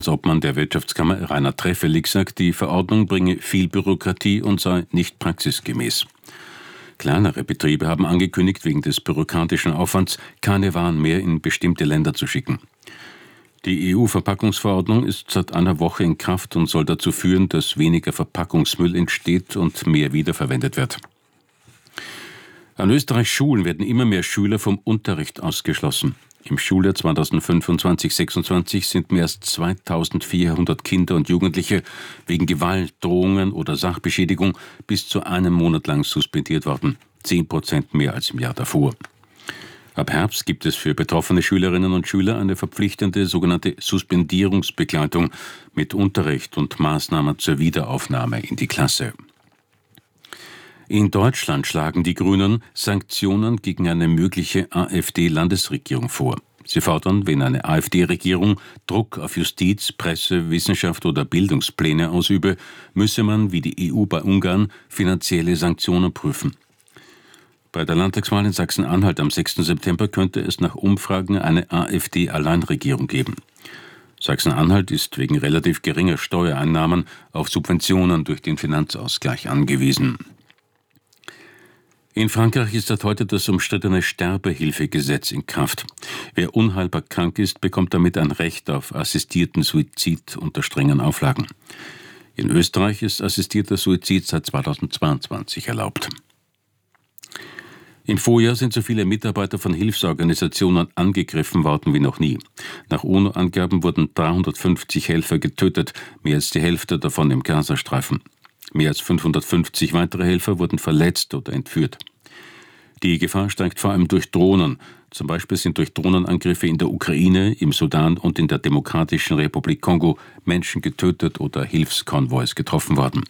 Obmann der Wirtschaftskammer Rainer Treffelig sagt, die Verordnung bringe viel Bürokratie und sei nicht praxisgemäß. Kleinere Betriebe haben angekündigt, wegen des bürokratischen Aufwands keine Waren mehr in bestimmte Länder zu schicken. Die EU-Verpackungsverordnung ist seit einer Woche in Kraft und soll dazu führen, dass weniger Verpackungsmüll entsteht und mehr wiederverwendet wird. An Österreichs Schulen werden immer mehr Schüler vom Unterricht ausgeschlossen. Im Schuljahr 2025/26 sind mehr als 2400 Kinder und Jugendliche wegen Gewalt, Drohungen oder Sachbeschädigung bis zu einem Monat lang suspendiert worden. 10% mehr als im Jahr davor. Ab Herbst gibt es für betroffene Schülerinnen und Schüler eine verpflichtende sogenannte Suspendierungsbegleitung mit Unterricht und Maßnahmen zur Wiederaufnahme in die Klasse. In Deutschland schlagen die Grünen Sanktionen gegen eine mögliche AfD-Landesregierung vor. Sie fordern, wenn eine AfD-Regierung Druck auf Justiz, Presse, Wissenschaft oder Bildungspläne ausübe, müsse man, wie die EU bei Ungarn, finanzielle Sanktionen prüfen. Bei der Landtagswahl in Sachsen-Anhalt am 6. September könnte es nach Umfragen eine AfD-Alleinregierung geben. Sachsen-Anhalt ist wegen relativ geringer Steuereinnahmen auf Subventionen durch den Finanzausgleich angewiesen. In Frankreich ist seit heute das umstrittene Sterbehilfegesetz in Kraft. Wer unheilbar krank ist, bekommt damit ein Recht auf assistierten Suizid unter strengen Auflagen. In Österreich ist assistierter Suizid seit 2022 erlaubt. Im Vorjahr sind so viele Mitarbeiter von Hilfsorganisationen angegriffen worden wie noch nie. Nach UNO-Angaben wurden 350 Helfer getötet, mehr als die Hälfte davon im Gazastreifen. Mehr als 550 weitere Helfer wurden verletzt oder entführt. Die Gefahr steigt vor allem durch Drohnen. Zum Beispiel sind durch Drohnenangriffe in der Ukraine, im Sudan und in der Demokratischen Republik Kongo Menschen getötet oder Hilfskonvois getroffen worden.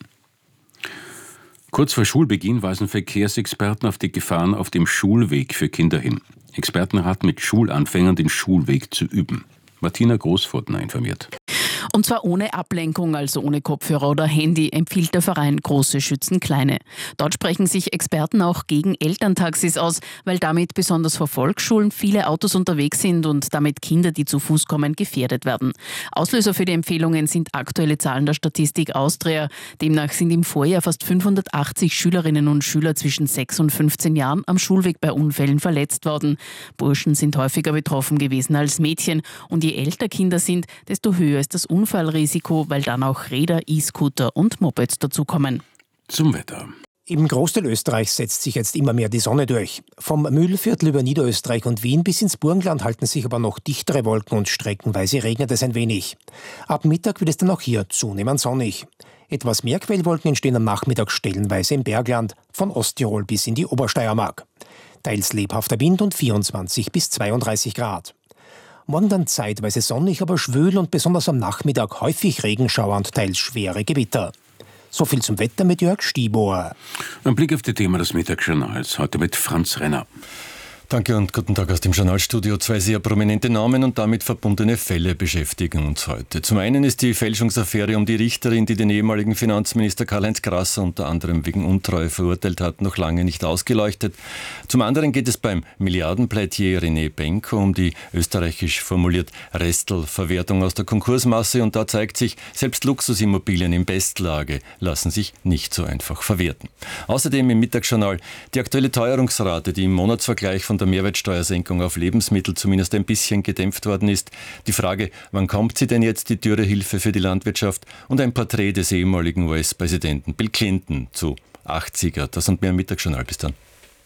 Kurz vor Schulbeginn weisen Verkehrsexperten auf die Gefahren auf dem Schulweg für Kinder hin. Experten raten mit Schulanfängern, den Schulweg zu üben. Martina Großfurtner informiert. Und zwar ohne Ablenkung, also ohne Kopfhörer oder Handy, empfiehlt der Verein Große schützen Kleine. Dort sprechen sich Experten auch gegen Elterntaxis aus, weil damit besonders vor Volksschulen viele Autos unterwegs sind und damit Kinder, die zu Fuß kommen, gefährdet werden. Auslöser für die Empfehlungen sind aktuelle Zahlen der Statistik Austria. Demnach sind im Vorjahr fast 580 Schülerinnen und Schüler zwischen 6 und 15 Jahren am Schulweg bei Unfällen verletzt worden. Burschen sind häufiger betroffen gewesen als Mädchen und je älter Kinder sind, desto höher ist das Unfallrisiko, weil dann auch Räder, E-Scooter und Mopeds dazukommen. Zum Wetter. Im Großteil Österreichs setzt sich jetzt immer mehr die Sonne durch. Vom Mühlviertel über Niederösterreich und Wien bis ins Burgenland halten sich aber noch dichtere Wolken und streckenweise regnet es ein wenig. Ab Mittag wird es dann auch hier zunehmend sonnig. Etwas mehr Quellwolken entstehen am Nachmittag stellenweise im Bergland, von Osttirol bis in die Obersteiermark. Teils lebhafter Wind und 24 bis 32 Grad. Morgen dann zeitweise sonnig, aber schwül und besonders am Nachmittag häufig Regenschauer und teils schwere Gewitter. So viel zum Wetter mit Jörg Stiebohr. Ein Blick auf die Themen des Mittagsjournals, heute mit Franz Renner. Danke und guten Tag aus dem Journalstudio. Zwei sehr prominente Namen und damit verbundene Fälle beschäftigen uns heute. Zum einen ist die Fälschungsaffäre um die Richterin, die den ehemaligen Finanzminister Karl-Heinz Grasser unter anderem wegen Untreue verurteilt hat, noch lange nicht ausgeleuchtet. Zum anderen geht es beim Milliardenplätier René Benko um die österreichisch formuliert Restelverwertung aus der Konkursmasse und da zeigt sich, selbst Luxusimmobilien in Bestlage lassen sich nicht so einfach verwerten. Außerdem im Mittagsjournal die aktuelle Teuerungsrate, die im Monatsvergleich von der Mehrwertsteuersenkung auf Lebensmittel zumindest ein bisschen gedämpft worden ist. Die Frage, wann kommt sie denn jetzt, die teure Hilfe für die Landwirtschaft? Und ein Porträt des ehemaligen US-Präsidenten Bill Clinton zu 80er. Das und mehr im Mittagsjournal. Bis dann.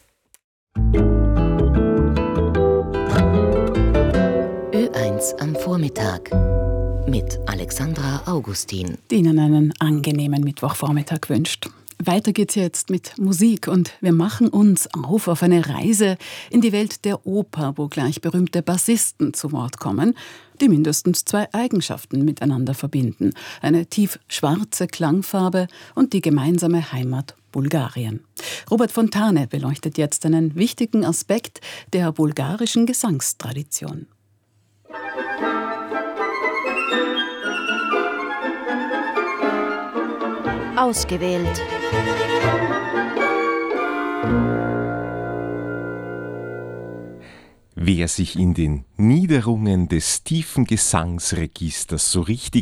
Ö1 am Vormittag mit Alexandra Augustin. Die Ihnen einen angenehmen Mittwochvormittag wünscht. Weiter geht's jetzt mit Musik und wir machen uns auf eine Reise in die Welt der Oper, wo gleich berühmte Bassisten zu Wort kommen, die mindestens zwei Eigenschaften miteinander verbinden. Eine tief schwarze Klangfarbe und die gemeinsame Heimat Bulgarien. Robert Fontane beleuchtet jetzt einen wichtigen Aspekt der bulgarischen Gesangstradition. Ausgewählt. Wer sich in den Niederungen des tiefen Gesangsregisters so richtig